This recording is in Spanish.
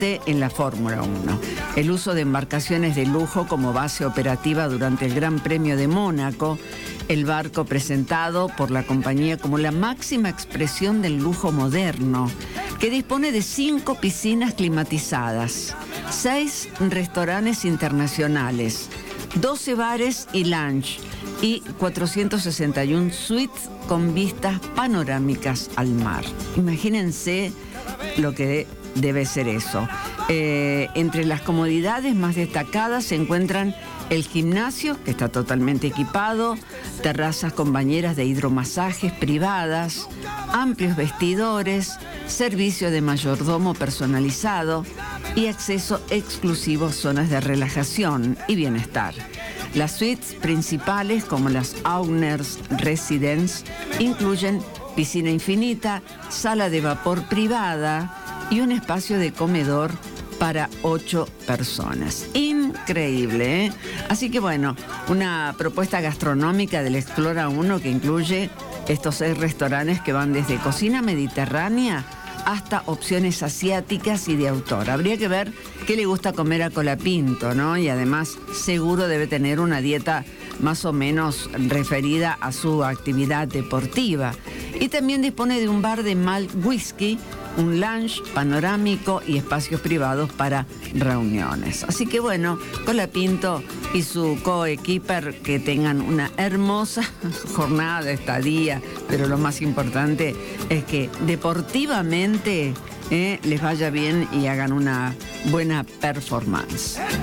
en la Fórmula 1. El uso de embarcaciones de lujo como base operativa durante el Gran Premio de Mónaco, el barco presentado por la compañía como la máxima expresión del lujo moderno, que dispone de 5 piscinas climatizadas, 6 restaurantes internacionales, 12 bares y lounge y 461 suites con vistas panorámicas al mar. Imagínense lo que debe ser eso. Entre las comodidades más destacadas se encuentran el gimnasio, que está totalmente equipado, terrazas con bañeras de hidromasajes privadas, amplios vestidores, servicio de mayordomo personalizado y acceso exclusivo a zonas de relajación y bienestar. Las suites principales, como las Augner's Residence, incluyen piscina infinita, sala de vapor privada y un espacio de comedor para 8 personas. Increíble, ¿eh? Así que bueno, una propuesta gastronómica del Explora 1 que incluye estos 6 restaurantes que van desde cocina mediterránea hasta opciones asiáticas y de autor. Habría que ver qué le gusta comer a Colapinto, ¿no? Y además seguro debe tener una dieta más o menos referida a su actividad deportiva. Y también dispone de un bar de malt whisky, un lounge panorámico y espacios privados para reuniones. Así que bueno, Colapinto y su coequiper que tengan una hermosa jornada, estadía, pero lo más importante es que deportivamente les vaya bien y hagan una buena performance.